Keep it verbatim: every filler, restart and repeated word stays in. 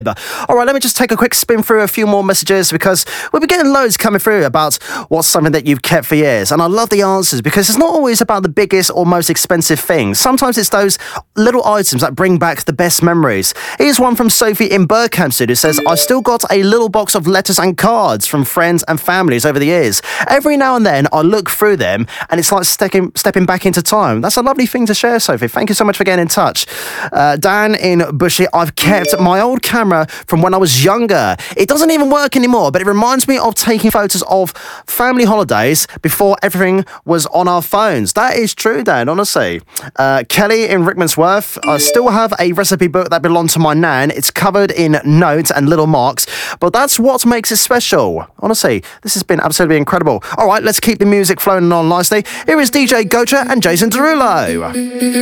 All right, let me just take a quick spin through a few more messages because we've been getting loads coming through about what's something that you've kept for years. And I love the answers because it's not always about the biggest or most expensive things. Sometimes it's those little items that bring back the best memories. Here's one from Sophie in Bergkamp who says, I've still got a little box of letters and cards from friends and families over the years. Every now and then I look through them and it's like stepping, stepping back into time. That's a lovely thing to share, Sophie. Thank you so much for getting in touch. Uh, Dan in Bushy, I've kept my old camera from when I was younger. It doesn't even work anymore, but it reminds me of taking photos of family holidays before everything was on our phones. That is true, Dan, honestly. Uh, Kelly in Rickmansworth, I still have a recipe book that belonged to my nan. It's covered in notes and little marks, but that's what makes it special. Honestly, this has been absolutely incredible. All right, let's keep the music flowing on nicely. Here is D J Gocha and Jason Derulo.